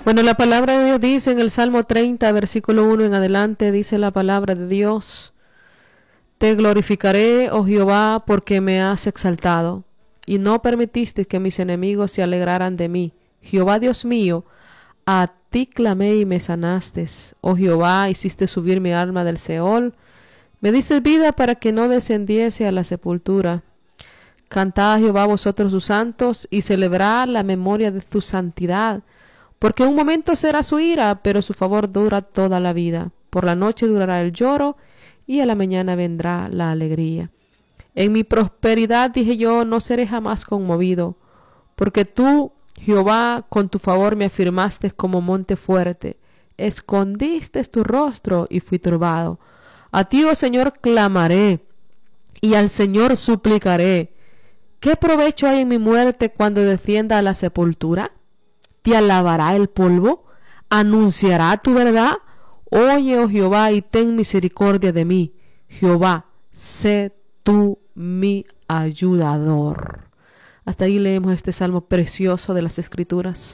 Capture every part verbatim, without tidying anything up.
Bueno, la palabra de Dios dice en el Salmo treinta, versículo uno en adelante, dice la palabra de Dios: Te glorificaré, oh Jehová, porque me has exaltado, y no permitiste que mis enemigos se alegraran de mí. Jehová Dios mío, a ti clamé y me sanaste. Oh Jehová, hiciste subir mi alma del Seol, me diste vida para que no descendiese a la sepultura. Cantad a Jehová vosotros sus santos, y celebrad la memoria de tu santidad, porque un momento será su ira, pero su favor dura toda la vida. Por la noche durará el lloro, y a la mañana vendrá la alegría. En mi prosperidad dije yo, no seré jamás conmovido, porque tú, Jehová, con tu favor me afirmaste como monte fuerte. Escondiste tu rostro y fui turbado. A ti, oh Señor, clamaré, y al Señor suplicaré. ¿Qué provecho hay en mi muerte cuando descienda a la sepultura? ¿Te alabará el polvo? ¿Anunciará tu verdad? Oye, oh Jehová, y ten misericordia de mí. Jehová, sé tú mi ayudador. Hasta ahí leemos este salmo precioso de las Escrituras.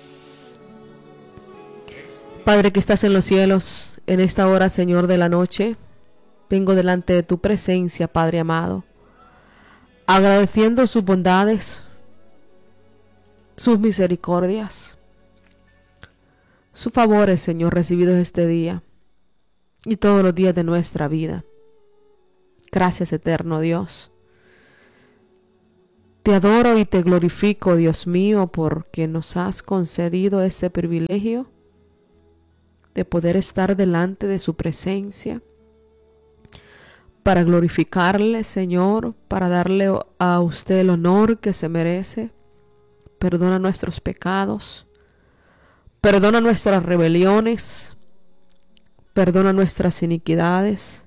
Padre que estás en los cielos, en esta hora, Señor, de la noche, vengo delante de tu presencia, Padre amado, agradeciendo sus bondades, sus misericordias, sus favores, Señor, recibidos este día y todos los días de nuestra vida. Gracias, eterno Dios. Te adoro y te glorifico, Dios mío, porque nos has concedido este privilegio de poder estar delante de su presencia, para glorificarle, Señor, para darle a usted el honor que se merece. Perdona nuestros pecados, perdona nuestras rebeliones, perdona nuestras iniquidades,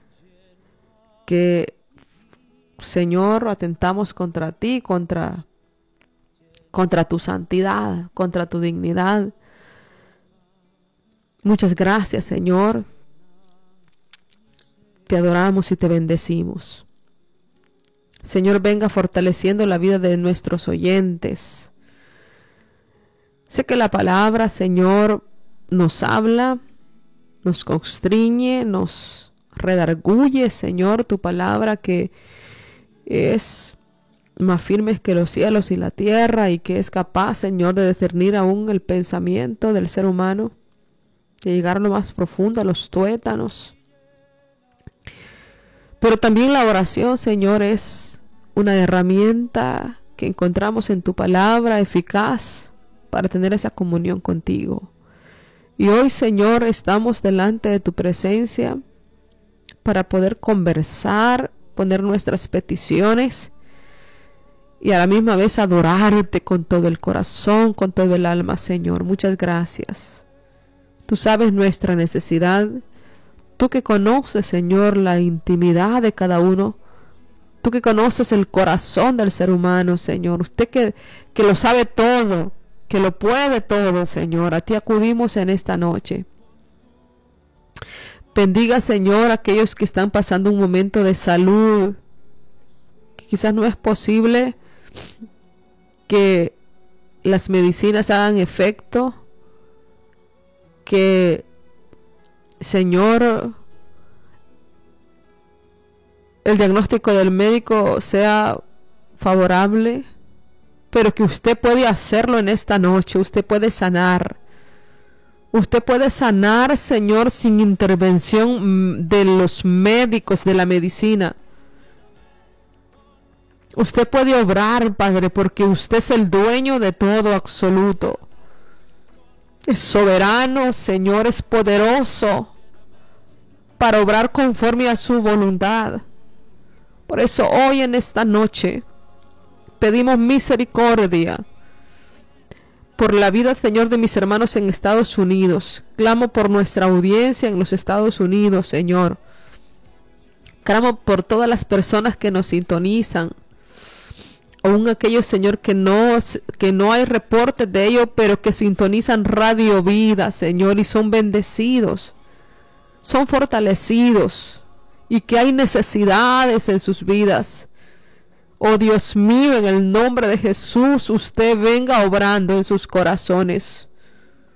que, Señor, atentamos contra ti, contra, contra tu santidad, contra tu dignidad. Muchas gracias, Señor. Te adoramos y te bendecimos. Señor, venga fortaleciendo la vida de nuestros oyentes. Sé que la palabra, Señor, nos habla, nos constriñe, nos redarguye, Señor, tu palabra que es más firme que los cielos y la tierra, y que es capaz, Señor, de discernir aún el pensamiento del ser humano, de llegar a lo más profundo, a los tuétanos. Pero también la oración, Señor, es una herramienta que encontramos en tu palabra, eficaz para tener esa comunión contigo. Y hoy, Señor, estamos delante de tu presencia para poder conversar, poner nuestras peticiones y a la misma vez adorarte con todo el corazón, con todo el alma, Señor. Muchas gracias. Tú sabes nuestra necesidad. Tú que conoces, Señor, la intimidad de cada uno. Tú que conoces el corazón del ser humano, Señor. Usted que, que lo sabe todo, que lo puede todo, Señor. A ti acudimos en esta noche. Bendiga, Señor, a aquellos que están pasando un momento de salud, que quizás no es posible que las medicinas hagan efecto, que, Señor, el diagnóstico del médico sea favorable, pero que usted puede hacerlo en esta noche. Usted puede sanar. Usted puede sanar, Señor, sin intervención de los médicos, de la medicina. Usted puede obrar, Padre, porque usted es el dueño de todo absoluto. Es soberano, Señor, es poderoso para obrar conforme a su voluntad. Por eso hoy en esta noche pedimos misericordia por la vida, Señor, de mis hermanos en Estados Unidos. Clamo por nuestra audiencia en los Estados Unidos, Señor. Clamo por todas las personas que nos sintonizan, aún aquellos, Señor, que no, que no hay reportes de ello, pero que sintonizan Radio Vida, Señor, y son bendecidos, son fortalecidos, y que hay necesidades en sus vidas. Oh Dios mío, en el nombre de Jesús, usted venga obrando en sus corazones.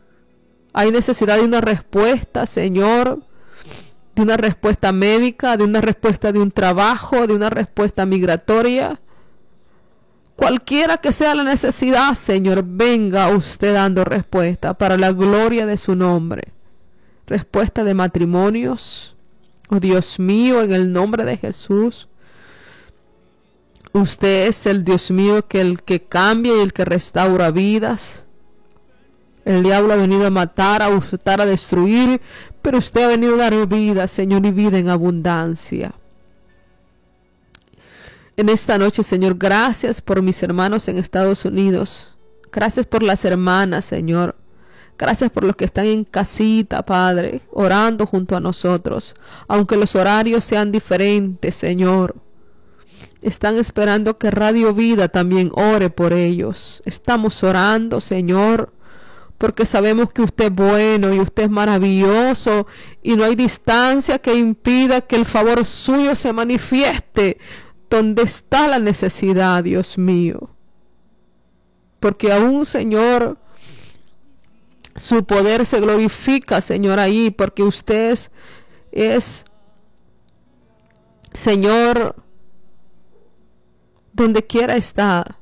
Hay necesidad de una respuesta, Señor, de una respuesta médica, de una respuesta de un trabajo, de una respuesta migratoria. Cualquiera que sea la necesidad, Señor, venga usted dando respuesta para la gloria de su nombre. Respuesta de matrimonios. Oh Dios mío, en el nombre de Jesús. Usted es el Dios mío, que el que cambia y el que restaura vidas. El diablo ha venido a matar, a hurtar, a destruir, pero usted ha venido a dar vida, Señor, y vida en abundancia. En esta noche, Señor, gracias por mis hermanos en Estados Unidos. Gracias por las hermanas, Señor. Gracias por los que están en casita, Padre, orando junto a nosotros. Aunque los horarios sean diferentes, Señor, están esperando que Radio Vida también ore por ellos. Estamos orando, Señor, porque sabemos que usted es bueno y usted es maravilloso y no hay distancia que impida que el favor suyo se manifieste donde está la necesidad, Dios mío. Porque aún, Señor, su poder se glorifica, Señor, ahí, porque usted es, es Señor, donde quiera está.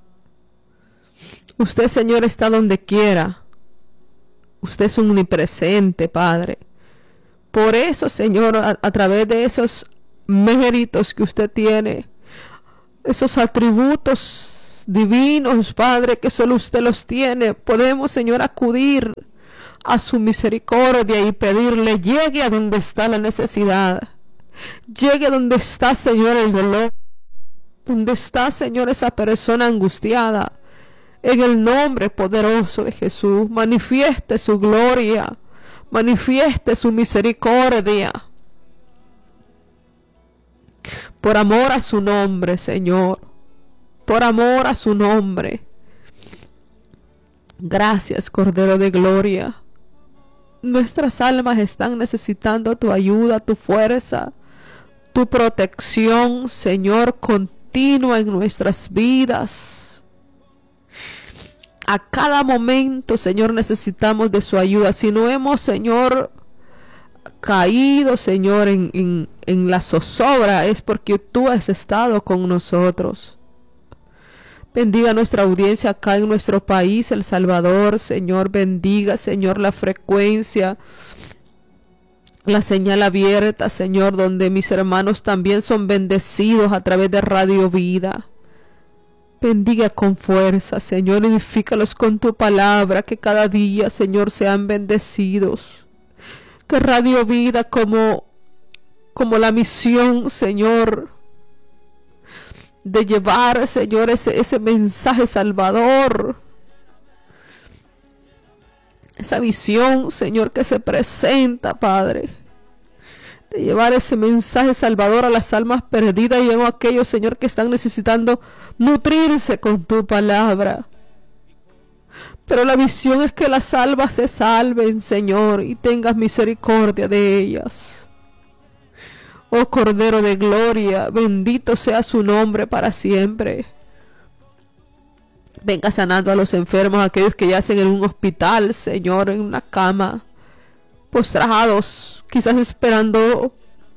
Usted, Señor, está donde quiera. Usted es omnipresente, Padre. Por eso, Señor, a, a través de esos méritos que usted tiene, esos atributos divinos, Padre, que solo usted los tiene, podemos, Señor, acudir a su misericordia y pedirle: llegue a donde está la necesidad, llegue a donde está, Señor, el dolor, donde está, Señor, esa persona angustiada. En el nombre poderoso de Jesús, manifieste su gloria, manifieste su misericordia. Por amor a su nombre, Señor. Por amor a su nombre. Gracias, Cordero de Gloria. Nuestras almas están necesitando tu ayuda, tu fuerza, tu protección, Señor, continua en nuestras vidas. A cada momento, Señor, necesitamos de su ayuda. Si no hemos, Señor, caído, Señor, en, en, en la zozobra, es porque tú has estado con nosotros. Bendiga nuestra audiencia acá en nuestro país, El Salvador, Señor. Bendiga, Señor, la frecuencia, la señal abierta, Señor, donde mis hermanos también son bendecidos a través de Radio Vida. Bendiga con fuerza, Señor, edifícalos con tu palabra, que cada día, Señor, sean bendecidos. Que Radio Vida, como, como la misión, Señor, de llevar, Señor, ese, ese mensaje salvador, esa visión, Señor, que se presenta, Padre, de llevar ese mensaje salvador a las almas perdidas y a aquellos, Señor, que están necesitando nutrirse con tu palabra. Pero la visión es que las almas se salven, Señor, y tengas misericordia de ellas. Oh Cordero de Gloria, bendito sea su nombre para siempre. Venga sanando a los enfermos, a aquellos que yacen en un hospital, Señor, en una cama, postrados, quizás esperando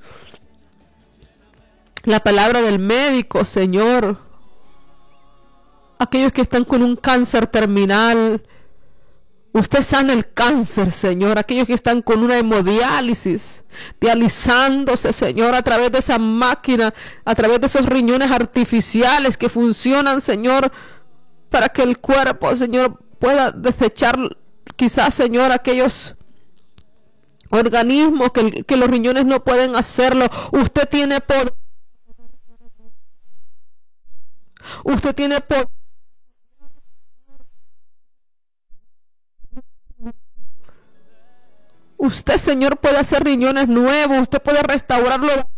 la palabra del médico, Señor. Aquellos que están con un cáncer terminal, usted sana el cáncer, Señor. Aquellos que están con una hemodiálisis, dializándose, Señor, a través de esa máquina, a través de esos riñones artificiales que funcionan, Señor, para que el cuerpo, Señor, pueda desechar quizás, Señor, aquellos organismos que, que los riñones no pueden hacerlo. Usted tiene poder. Usted tiene poder. Usted, Señor, puede hacer riñones nuevos. Usted puede restaurarlo.